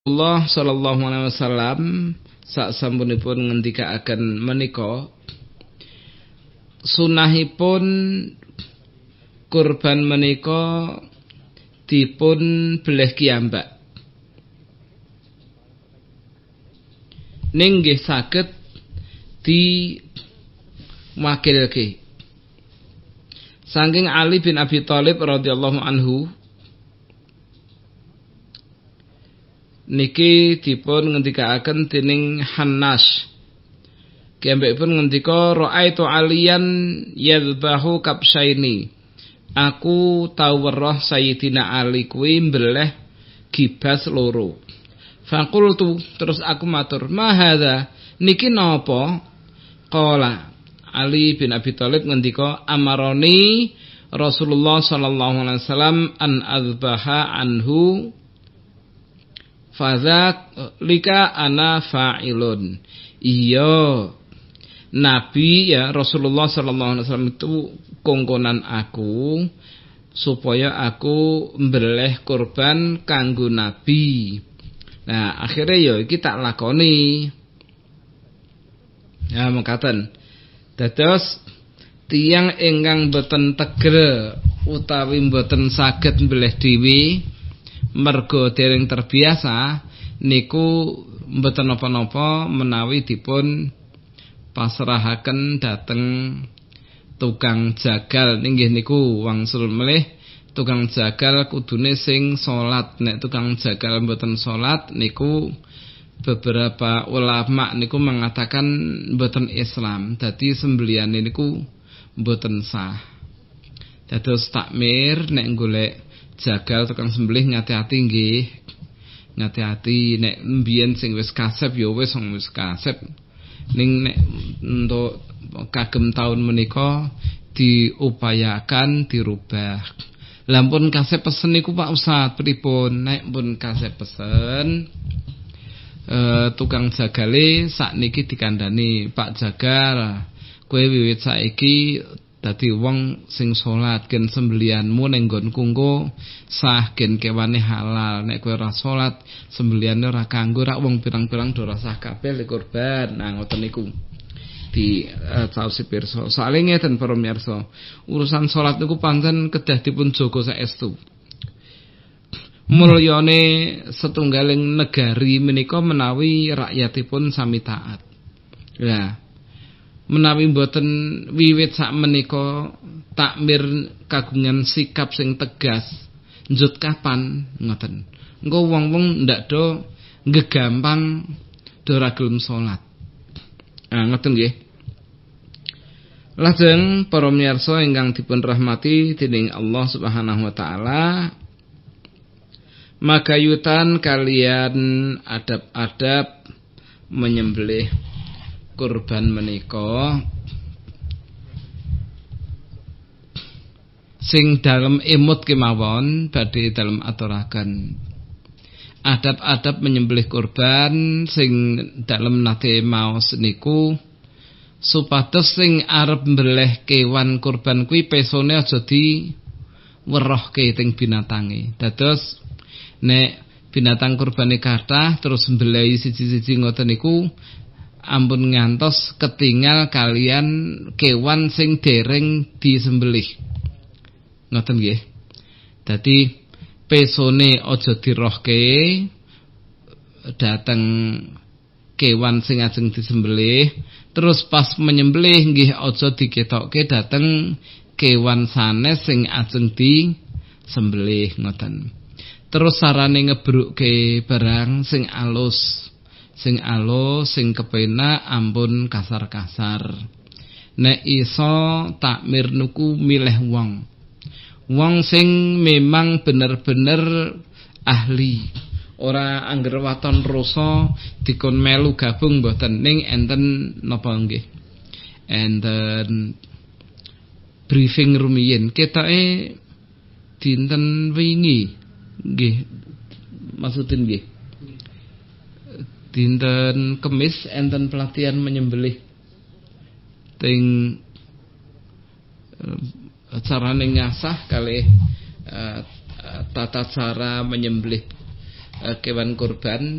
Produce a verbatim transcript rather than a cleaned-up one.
Allah sallallahu alaihi wasallam sak sampunipun ngendikaaken menika sunahipun kurban menika dipun beleh kiyambak ning nggih saged diwakilke saking Ali bin Abi Thalib radhiyallahu anhu niki dipun ngendikaaken dening Hannas. Kiyambakipun ngendika ra'aitu aliyan yadhbahu kabsyaini. Aku tau weruh Sayyidina Ali kuwi mbeleh gibas loro. Faqultu terus aku matur, "Ma hadza? Niki napa?" Qala Ali bin Abi Thalib ngendika, "Amaroni Rasulullah sallallahu alaihi wasallam an adzbaha anhu fadzak lika ana fa'ilun." Iya, Nabi ya Rasulullah sallallahu alaihi wasallam itu kongkonan aku supaya aku mbeleh kurban kanggo Nabi. Nah, akhirnya ya iki tak lakoni. Ya mekaten. Dados tiyang ingkang boten tegel utawi boten saged mbeleh dhewe mergo dereng terbiasa niku mboten napa-napa menawi dipun pasrahaken dhateng tukang jagal. Inggih niku wangsul melih tukang jagal kudune sing salat. Nek tukang jagal mboten salat niku beberapa ulama niku mengatakan mboten Islam. Dadi sembelihane niku mboten sah. Dados takmir nek golek jagal tukang sembelih ngati-ati nggih. Ngati-ati nek mbiyen sing wis kasep ya wis wis kasep. Ning nek untuk kagem taun menika diupayakan dirubah. Lampun kasep pesen niku Pak Ustaz pripun? Nek pun kasep pesen e, tukang jagale sakniki dikandani, "Pak Jagal, kowe wiwit saiki dadi wong sing salat, gen sembelihanmu ning nggonku engko sah, gen kewane halal. Nek kowe ora salat, sembelihane ora kanggo, rak wong pirang-pirang do ora sah kabeh le kurban." Nah ngoten niku di uh, sausi pirsa. Soale ngeten para mirsa, urusan salat niku pancen kedah dipun jaga saestu. Mulyane setunggaling negari menika menawi rakyatipun sami taat. Lah menawi mboten wiwit sak menika takmir kagungan sikap sing tegas, njut kapan ngoten. Engko wong-wong ndak do gegampang do ora gelem salat. Ah ngoten nggih. Lajeng para miyarsa ingkang dipun rahmati dening Allah Subhanahu wa taala, magayutan kalian adab-adab menyembelih kurban menika sing dalem emut kemawon badhe dalem aturaken. Adab-adab menyembelih kurban sing dalem nate maos niku supados sing arep mbeleh kewan kurban kuwi pesone aja di werohke teng binatange. Dados nek binatang kurbane kathah terus mbelehi siji-siji ngoten niku ampun ngantos ketinggal kalian kewan sing dereng disembelih. Ngoten nggih. Dadi pesone aja dirohke dateng kewan sing ajeng disembelih, terus pas menyembelih nggih aja diketokke dateng kewan sanes sing ajeng disembelih ngoten. Terus sarane ngebrukke barang sing alus, sing alus, sing kepenak ampun kasar-kasar. Nek iso takmir niku milih wong. Wong sing memang bener-bener ahli. Ora angger waton rasa dikon melu gabung mboten, ning enten napa nggih. Enten briefing rumiyin ketoke dinten wingi nggih. Maksudin nggih. Dinten Kemis enten pelatihan menyembelih teng carane ngasah kalih uh, tata cara menyembelih uh, kewan kurban